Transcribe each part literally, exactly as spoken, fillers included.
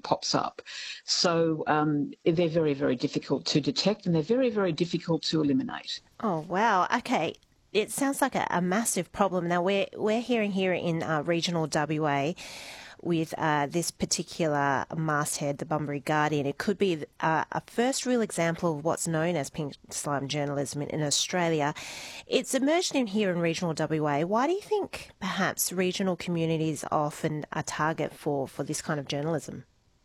pops up. So um, they're very, very difficult to detect, and they're very, very difficult to eliminate. Oh, wow. Okay. It sounds like a, a massive problem. Now, we're, we're hearing here in uh, regional W A with uh, this particular masthead, the Bunbury Guardian. It could be uh, a first real example of what's known as pink slime journalism in, in Australia. It's emerged in here in regional W A. Why do you think perhaps regional communities are often a target for, for this kind of journalism?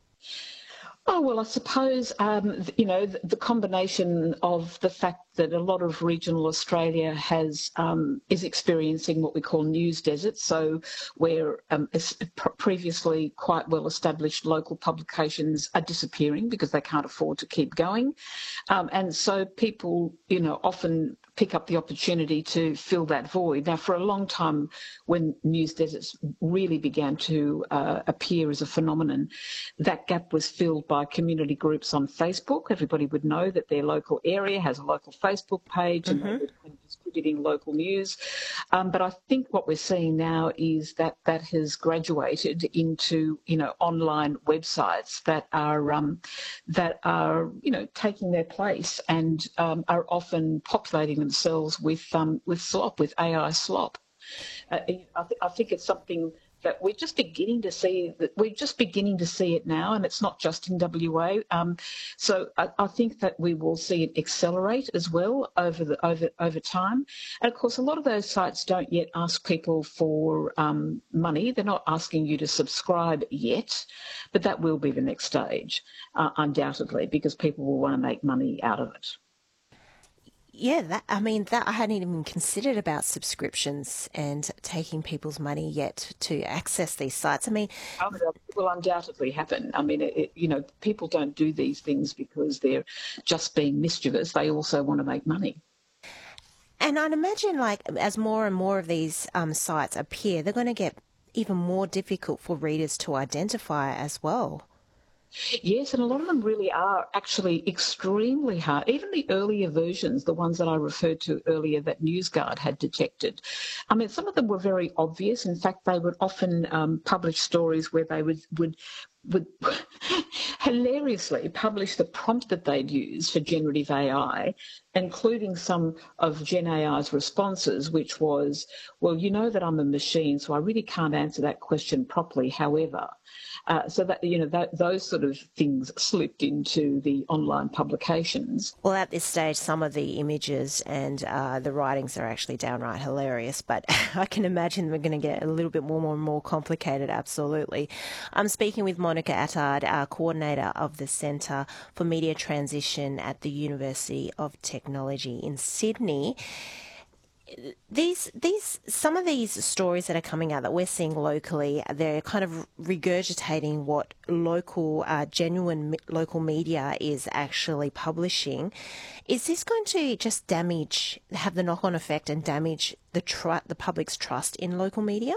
Oh, well, I suppose, um, you know, the, the combination of the fact that a lot of regional Australia has um, is experiencing what we call news deserts, so where um, previously quite well-established local publications are disappearing because they can't afford to keep going. Um, and so people, you know, often pick up the opportunity to fill that void. Now, for a long time, when news deserts really began to uh, appear as a phenomenon, that gap was filled by community groups on Facebook. Everybody would know that their local area has a local Facebook page, and Mm-hmm. they would be distributing local news. Um, but I think what we're seeing now is that that has graduated into, you know, online websites that are um, that are, you know, taking their place and um, are often populating themselves with um, with slop, with A I slop. Uh, I, th- I think it's something that we're just beginning to see. That we're just beginning to see it now, and it's not just in W A. Um, so I, I think that we will see it accelerate as well over the over over time. And of course, a lot of those sites don't yet ask people for um, money. They're not asking you to subscribe yet, but that will be the next stage, uh, undoubtedly, because people will want to make money out of it. Yeah, that I mean that I hadn't even considered about subscriptions and taking people's money yet to access these sites. I mean, Oh, it will undoubtedly happen. I mean, it, you know, people don't do these things because they're just being mischievous. They also want to make money. and I'd imagine like as more and more of these um, sites appear, they're going to get even more difficult for readers to identify as well. Yes, and a lot of them really are actually extremely hard. Even the earlier versions, the ones that I referred to earlier that NewsGuard had detected, I mean, some of them were very obvious. In fact, they would often um, publish stories where they would would would hilariously publish the prompt that they'd use for generative A I, including some of Gen A I's responses, which was, well, you know that I'm a machine, so I really can't answer that question properly. However, uh, so that, you know, that, those sort of things slipped into the online publications. Well, at this stage, some of the images and uh, the writings are actually downright hilarious, but I can imagine we're going to get a little bit more, more and more complicated, absolutely. I'm speaking with Monica Attard, uh, coordinator of the Centre for Media Transition at the University of Technology in Sydney. These, these, some of these stories that are coming out that we're seeing locally, they're kind of regurgitating what local, uh, genuine me- local media is actually publishing. Is this going to just damage, have the knock-on effect and damage the tr- the public's trust in local media?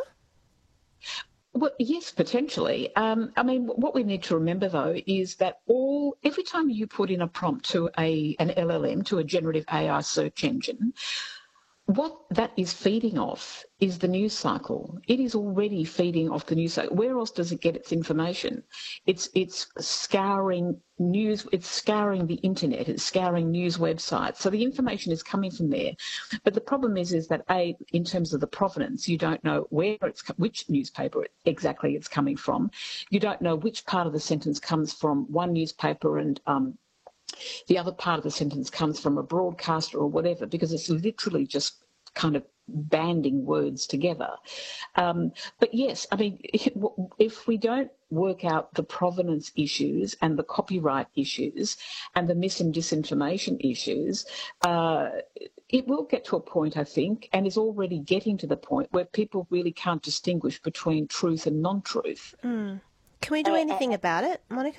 Well, yes, potentially. Um, I mean, what we need to remember, though, is that all every time you put in a prompt to a an L L M, to a generative A I search engine, what that is feeding off is the news cycle. It is already feeding off the news cycle. Where else does it get its information? It's it's scouring news, it's scouring the internet, it's scouring news websites. So the information is coming from there. But the problem is, is that A, in terms of the provenance, you don't know where it's, which newspaper exactly it's coming from. You don't know which part of the sentence comes from one newspaper and um, the other part of the sentence comes from a broadcaster or whatever, because it's literally just kind of banding words together. Um, but yes, I mean, if we don't work out the provenance issues and the copyright issues and the mis and disinformation issues, uh, it will get to a point, I think, and is already getting to the point where people really can't distinguish between truth and non-truth. Mm. Can we do anything about it, Monica?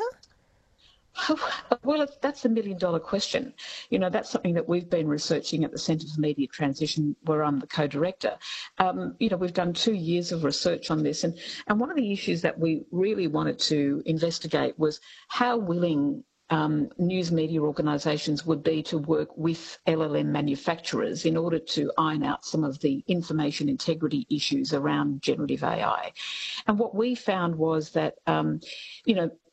Well, that's the million dollar question. You know, that's something that we've been researching at the Centre for Media Transition, where I'm the co-director. Um, you know, we've done two years of research on this. And, and one of the issues that we really wanted to investigate was how willing Um, news media organisations would be to work with L L M manufacturers in order to iron out some of the information integrity issues around generative A I. And what we found was that, um, you know,